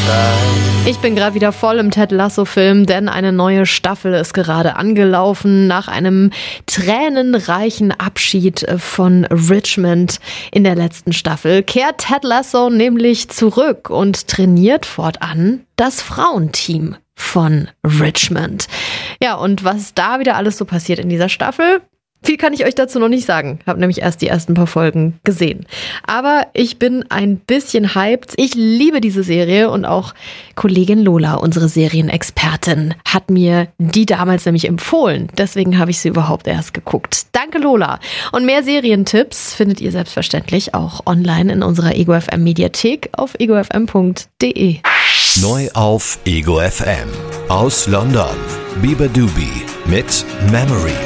Ich bin gerade wieder voll im Ted Lasso-Film, denn eine neue Staffel ist gerade angelaufen. Nach einem tränenreichen Abschied von Richmond in der letzten Staffel kehrt Ted Lasso nämlich zurück und trainiert fortan das Frauenteam von Richmond. Ja, und was da wieder alles so passiert in dieser Staffel? Viel kann ich euch dazu noch nicht sagen. Habe nämlich erst die ersten paar Folgen gesehen. Aber ich bin ein bisschen hyped. Ich liebe diese Serie und auch Kollegin Lola, unsere Serienexpertin, hat mir die damals nämlich empfohlen. Deswegen habe ich sie überhaupt erst geguckt. Danke, Lola. Und mehr Serientipps findet ihr selbstverständlich auch online in unserer Ego FM Mediathek auf egofm.de. Neu auf Ego FM. Aus London. Biba Doobie mit Memory.